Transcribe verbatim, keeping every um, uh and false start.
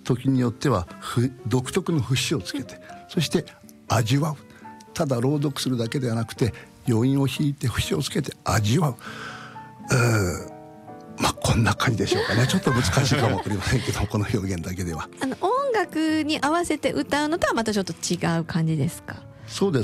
時によっては独特の節をつけて、そして味わう。ただ朗読するだけではなくて余韻を弾いて節をつけて味わう。うまあこんな感じでしょうかね。ちょっと難しいかもわかりませんけどこの表現だけでは。 あの音楽に合わせて歌うのとはまたちょっと違う感じですか？ そうです